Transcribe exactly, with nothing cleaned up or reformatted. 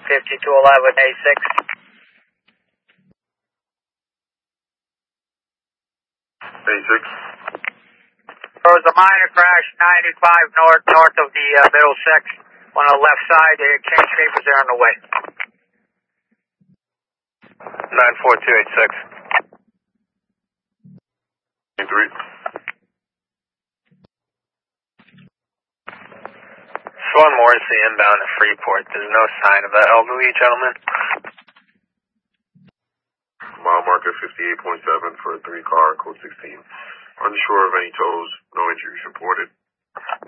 fifty-two eleven A six. A six. There was a minor crash ninety-five north north of the uh, Middlesex on the left side. The exchange papers are on the way. nine four two eight six. three. Swan Morrissey inbound to Freeport. There's no sign of that elderly gentleman. Mile marker fifty-eight point seven for a three car, code sixteen. Unsure of any tows, no injuries reported.